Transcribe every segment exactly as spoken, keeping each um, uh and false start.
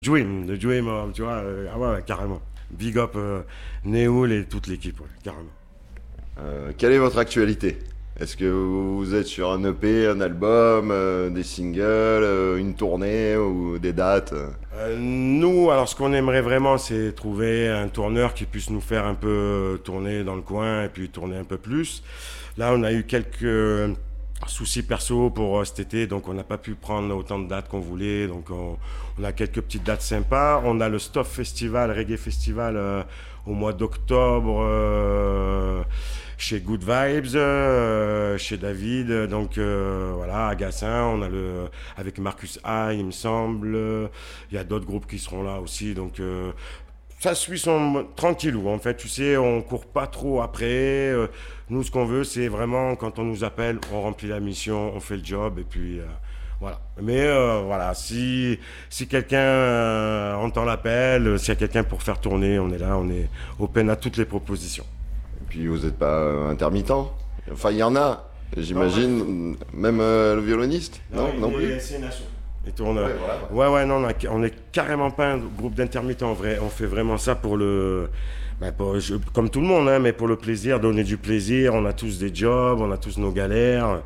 Dream, le Dream, euh, tu vois, euh, ah ouais, ouais, carrément. Big up euh, Néoul et toute l'équipe, ouais, carrément. Euh, quelle est votre actualité? Est-ce que vous êtes sur un E P, un album, euh, des singles, euh, une tournée ou des dates? Euh, nous, alors ce qu'on aimerait vraiment, c'est trouver un tourneur qui puisse nous faire un peu euh, tourner dans le coin et puis tourner un peu plus. Là, on a eu quelques euh, soucis perso pour euh, cet été, donc on n'a pas pu prendre autant de dates qu'on voulait. Donc on, on a quelques petites dates sympas. On a le Stuff Festival, Reggae Festival euh, au mois d'octobre. Euh, chez Good Vibes, euh, chez David, donc euh, voilà, à Gassin, on a le avec Marcus A, il me semble, il y a d'autres groupes qui seront là aussi, donc euh, ça suit son tranquillou. En fait, tu sais, on court pas trop après. Euh, nous, ce qu'on veut, c'est vraiment quand on nous appelle, on remplit la mission, on fait le job et puis euh, voilà. Mais euh, voilà, si si quelqu'un euh, entend l'appel, s'il y a quelqu'un pour faire tourner, on est là, on est open à toutes les propositions. Et puis vous n'êtes pas euh, intermittent? Enfin, il y en a, Non, j'imagine, même euh, le violoniste? Non, non, non plus. C'est une asso. Et tourne. Ouais, voilà. Ouais, ouais, non, on, a, on est carrément pas un groupe d'intermittents en vrai. On fait vraiment ça pour le. Bah, pour, je, comme tout le monde, hein, mais pour le plaisir, donner du plaisir. On a tous des jobs, on a tous nos galères.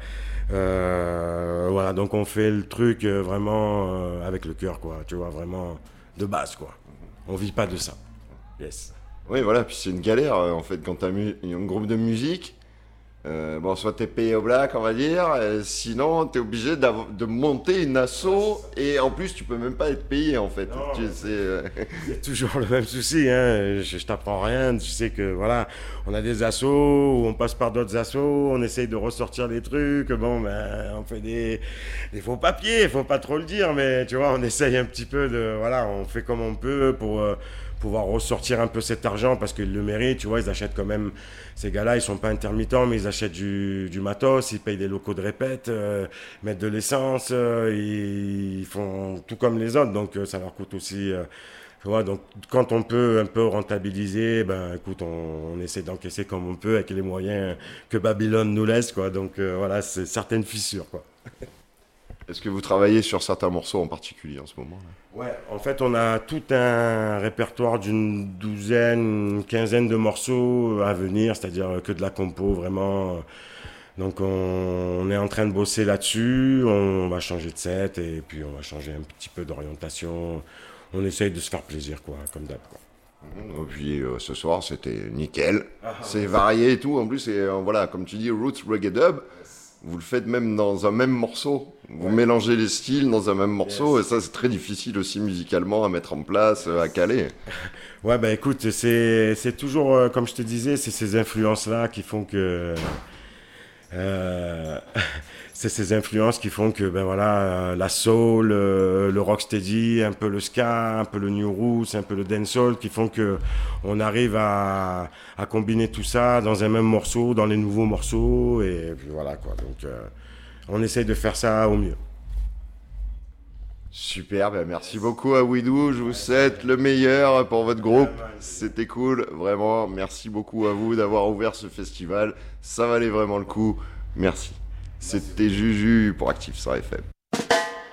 Euh, voilà, donc on fait le truc euh, vraiment euh, avec le cœur, quoi. Tu vois, vraiment de base, quoi. On vit pas de ça. Yes. Oui, voilà, puis c'est une galère euh, en fait quand t'as mu- un groupe de musique. Euh, bon, soit t'es payé au black, on va dire, euh, sinon t'es obligé d'av- de monter une asso et en plus tu peux même pas être payé en fait. Non. Tu sais, euh, C'est toujours le même souci, hein. Je, je t'apprends rien. Tu sais que voilà, on a des assos, on passe par d'autres assos, on essaye de ressortir des trucs. Bon, ben, on fait des, des faux papiers, faut pas trop le dire, mais tu vois, on essaye un petit peu de, voilà, on fait comme on peut pour euh, pouvoir ressortir un peu cet argent parce qu'ils le méritent. Tu vois, ils achètent quand même. Ces gars-là, ils sont pas intermittents, mais ils achètent du, du matos, ils payent des locaux de répète, euh, mettent de l'essence, euh, ils, ils font tout comme les autres, donc euh, ça leur coûte aussi. Euh, tu vois, donc quand on peut un peu rentabiliser, ben écoute, on, on essaie d'encaisser comme on peut avec les moyens que Babylone nous laisse, quoi. Donc euh, voilà, c'est certaines fissures, quoi. est-ce que vous travaillez sur certains morceaux en particulier en ce moment là? Ouais, en fait, on a tout un répertoire d'une douzaine, une quinzaine de morceaux à venir, c'est-à-dire que de la compo, vraiment. Donc, on, on est en train de bosser là-dessus. On va changer de set et puis on va changer un petit peu d'orientation. On essaye de se faire plaisir, quoi, comme d'hab, quoi. Mhm. Et puis euh, ce soir c'était nickel, c'est varié et tout. En plus, c'est euh, voilà, comme tu dis, roots reggae dub. Vous le faites même dans un même morceau. Vous Ouais. mélangez les styles dans un même morceau Yes. et ça c'est très difficile aussi musicalement à mettre en place, euh, à caler. Ouais, bah écoute, c'est c'est toujours, euh, comme je te disais, c'est ces influences-là qui font que. Euh, c'est ces influences qui font que ben voilà, euh, la soul, euh, le rocksteady, un peu le ska, un peu le new roots, un peu le dancehall, qui font que on arrive à, à combiner tout ça dans un même morceau, dans les nouveaux morceaux, et puis voilà quoi. Donc euh, on essaye de faire ça au mieux. Super, ben merci beaucoup à Widou, je vous souhaite le meilleur pour votre groupe. C'était cool, vraiment. Merci beaucoup à vous d'avoir ouvert ce festival. Ça valait vraiment le coup. Merci. C'était Juju pour Active cent F M.